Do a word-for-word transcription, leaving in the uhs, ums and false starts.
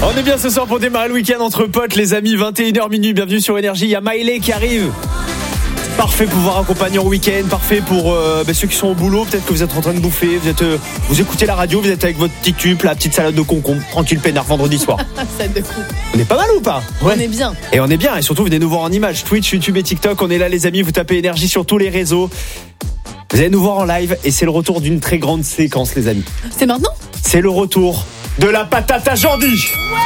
On est bien ce soir pour démarrer le week-end entre potes, les amis. vingt et une heures minuit, bienvenue sur Énergie. Il y a Miley qui arrive. Parfait pour vous accompagner en week-end, parfait pour euh, bah, ceux qui sont au boulot. Peut-être que vous êtes en train de bouffer, vous êtes, euh, vous écoutez la radio, vous êtes avec votre petit tube, la petite salade de concombre, tranquille peinard vendredi soir. Salade de concombre. On est pas mal ou pas? Ouais. On est bien. Et on est bien, et surtout venez nous voir en images, Twitch, YouTube et TikTok. On est là les amis, vous tapez Énergie sur tous les réseaux. Vous allez nous voir en live et c'est le retour d'une très grande séquence les amis. C'est maintenant? C'est le retour de la patate à Jordi.